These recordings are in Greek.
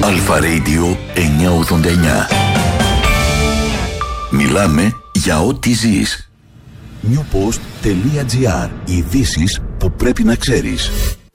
Αλφα Radio 989. Μιλάμε για ό,τι ζεις. newpost.gr. Ειδήσεις που πρέπει να ξέρεις.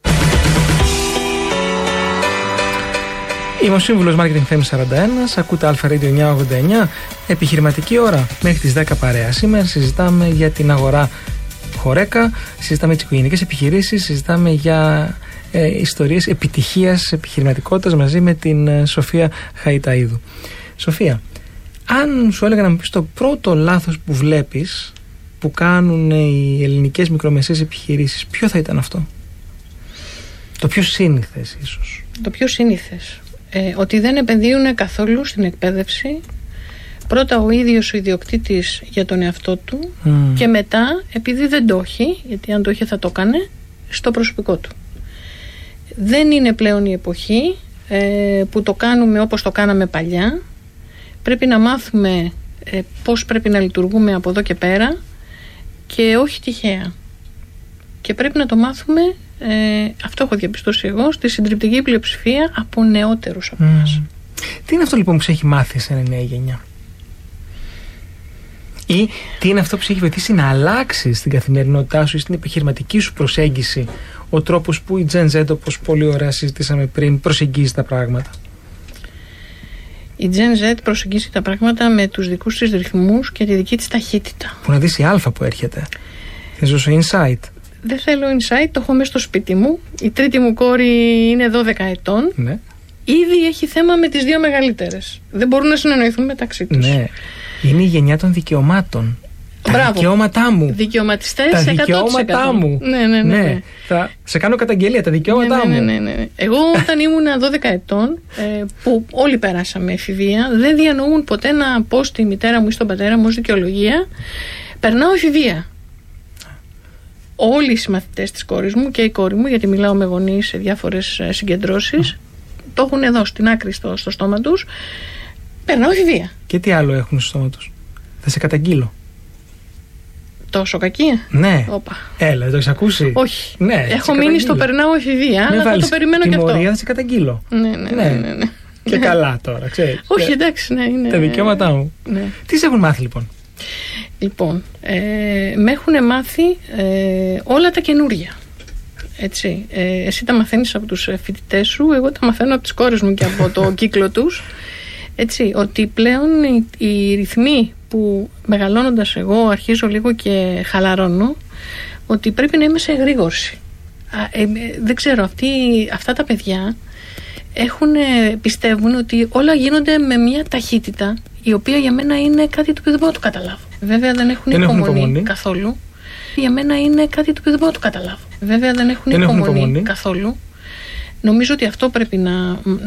Είμαι ο σύμβουλος Marketing FM 41, ακούτε Αλφα Radio 989, επιχειρηματική ώρα μέχρι τις 10 παρέα. Σήμερα συζητάμε για την αγορά χορέκα, συζητάμε τις οικογενειακές επιχειρήσεις, συζητάμε για ιστορίες επιτυχίας, επιχειρηματικότητας μαζί με την Σοφία Χαϊταΐδου. Σοφία, αν σου έλεγα να μου πεις το πρώτο λάθος που βλέπεις που κάνουν οι ελληνικές μικρομεσαίες επιχειρήσεις, ποιο θα ήταν αυτό? Το πιο σύνηθες ίσως. Το πιο σύνηθες. Ότι δεν επενδύουν καθόλου στην εκπαίδευση. Πρώτα ο ίδιος ο ιδιοκτήτης για τον εαυτό του και μετά, επειδή δεν το έχει, γιατί αν το είχε θα το έκανε, στο προσωπικό του. Δεν είναι πλέον η εποχή που το κάνουμε όπως το κάναμε παλιά. Πρέπει να μάθουμε πώς πρέπει να λειτουργούμε από εδώ και πέρα και όχι τυχαία. Και πρέπει να το μάθουμε, αυτό έχω διαπιστώσει εγώ, στη συντριπτική πλειοψηφία από νεότερους από εμάς. Τι είναι αυτό λοιπόν που σε έχει μάθει σε μια νέα γενιά? Ή τι είναι αυτό που σε έχει βοηθήσει να αλλάξει στην καθημερινότητά σου ή στην επιχειρηματική σου προσέγγιση, ο τρόπος που η Gen Z, όπως πολύ ωραία συζητήσαμε πριν, προσεγγίζει τα πράγματα? Η Gen Z προσεγγίζει τα πράγματα με τους δικούς της ρυθμούς και τη δική της ταχύτητα. Που να δεις η Αλφα που έρχεται. Θες δώσω insight? Δεν θέλω insight, το έχω μέσα στο σπίτι μου. Η τρίτη μου κόρη είναι 12 ετών. Ναι. Ήδη έχει θέμα με τις δύο μεγαλύτερες. Δεν μπορούν να συνεννοηθούν μεταξύ τους. Ναι. Είναι η γενιά των δικαιωμάτων. Μπράβο. Τα δικαιώματά μου. Δικαιωματιστές 100%. Τα δικαιώματά μου. Ναι. Θα σε κάνω καταγγελία, τα δικαιώματά μου. Ναι. Εγώ όταν ήμουν 12 ετών, που όλοι περάσαμε εφηβεία, δεν διανοούν ποτέ να πω στη μητέρα μου ή στον πατέρα μου ως δικαιολογία, περνάω εφηβεία. Όλοι οι συμμαθητές της κόρης μου και η κόρη μου, γιατί μιλάω με γονείς σε διάφορες συγκεντρώσεις, το έχουν εδώ στην άκρη στο στόμα τους, περνάω εφηβεία. Και τι άλλο έχουν στο στόμα τους? Θα σε καταγγείλω. Τόσο κακία? Ναι. Όπα. Έλα, δεν το έχεις ακούσει? Όχι. Ναι, έχω μείνει στο περνάω εφηβεία, αλλά θα το περιμένω και αυτό. Τιμωρία, θα σε καταγγείλω. Ναι. Και καλά τώρα, ξέρεις. Όχι, εντάξει, ναι. Τα δικαιώματά μου. Ναι. Τι σε έχουν μάθει λοιπόν? Λοιπόν, με έχουν μάθει όλα τα καινούργια. Έτσι. Εσύ τα μαθαίνεις από τους φοιτητές σου, εγώ τα μαθαίνω από τις κόρες μου και από το κύκλο τους. Έτσι, ότι πλέον οι ρυθμοί που μεγαλώνοντας εγώ αρχίζω λίγο και χαλαρώνω, ότι πρέπει να είμαι σε εγρήγορση. Δεν ξέρω, αυτά τα παιδιά πιστεύουν ότι όλα γίνονται με μια ταχύτητα η οποία για μένα είναι κάτι το οποίο δεν μπορώ να το καταλάβω. Βέβαια δεν έχουν υπομονή καθόλου. Για μένα είναι κάτι το οποίο δεν μπορώ να το καταλάβω. Βέβαια δεν έχουν υπομονή καθόλου. Νομίζω ότι αυτό πρέπει